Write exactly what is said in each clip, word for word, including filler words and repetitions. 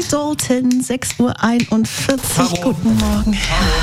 Dalton, sechs Uhr einundvierzig. Caro. Guten Morgen.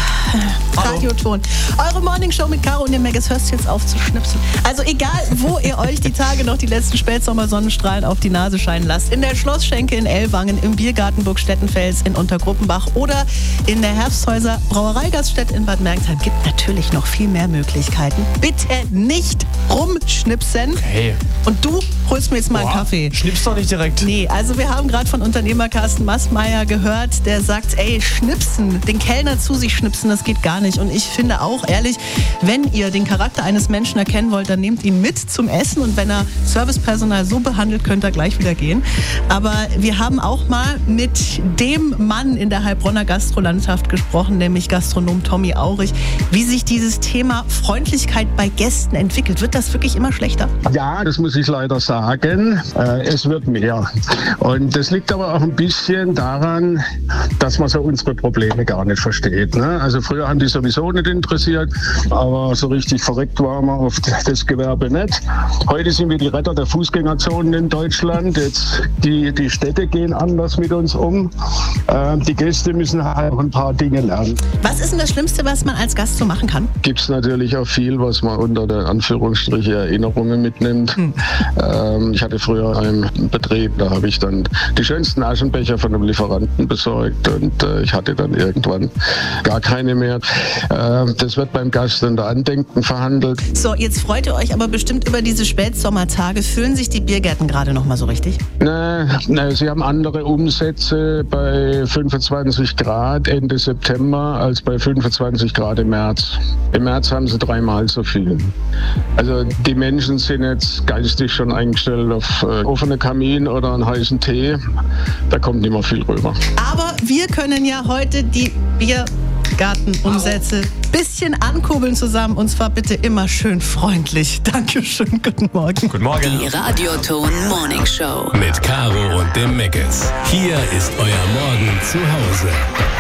Hallo. Radioton. Eure Morningshow mit Caro und dem Megas. Hörst du jetzt auf zu schnipsen? Also egal, wo ihr euch die Tage noch die letzten Spätsommersonnenstrahlen auf die Nase scheinen lasst. In der Schlossschenke in Ellwangen, im Biergarten Burg Stettenfels in Untergruppenbach oder in der Herbsthäuser Brauerei Gaststätte in Bad Mergentheim gibt natürlich noch viel mehr Möglichkeiten. Bitte nicht rumschnipsen. Hey. Und du holst mir jetzt mal Boah, einen Kaffee. Schnippst doch nicht direkt. Nee, also wir haben gerade von Unternehmer Carsten Massmeier gehört, der sagt, ey, schnipsen, den Kellner zu sich schnipsen, das geht gar nicht. Und ich finde auch, ehrlich, wenn ihr den Charakter eines Menschen erkennen wollt, dann nehmt ihn mit zum Essen und wenn er Servicepersonal so behandelt, könnt ihr gleich wieder gehen. Aber wir haben auch mal mit dem Mann in der Heilbronner Gastrolandschaft gesprochen, nämlich Gastronom Tommy Aurich, wie sich dieses Thema Freundlichkeit bei Gästen entwickelt. Wird das wirklich immer schlechter? Ja, das muss ich leider sagen. Äh, es wird mehr. Und das liegt aber auch ein bisschen daran, dass man so unsere Probleme gar nicht versteht. Ne? Also früher haben die sowieso nicht interessiert, aber so richtig verreckt waren wir auf das Gewerbe nicht. Heute sind wir die Retter der Fußgängerzonen in Deutschland. Jetzt die, die Städte gehen anders mit uns um. Äh, die Gäste müssen halt auch ein paar Dinge lernen. Was ist denn das Schlimmste, was man als Gast so machen kann? Gibt es natürlich auch viel, was man unter der Anführungsstriche Erinnerungen mitnimmt. Hm. Ähm, ich hatte früher einen Betrieb, da habe ich dann die schönsten Aschenbecher von einem Lieferanten besorgt und äh, ich hatte dann irgendwann gar keine mehr. Äh, das wird beim Gast unter Andenken verhandelt. So, jetzt freut ihr euch aber bestimmt über diese Spätsommertage. Füllen sich die Biergärten gerade noch mal so richtig? Ne, ne, sie haben andere Umsätze bei fünfundzwanzig Grad Ende September als bei fünfundzwanzig Grad im März. Im März haben sie dreimal so viel. Also die Menschen sind jetzt geistig schon eingestellt auf äh, offene Kamin oder einen heißen Tee. Da kommt nicht mehr viel rüber. Aber wir können ja heute die Biergartenumsätze ein bisschen ankurbeln zusammen. Und zwar bitte immer schön freundlich. Dankeschön, guten Morgen. Guten Morgen. Die Radioton Morning Show. Mit Caro und dem Megas. Hier ist euer Morgen zu Hause.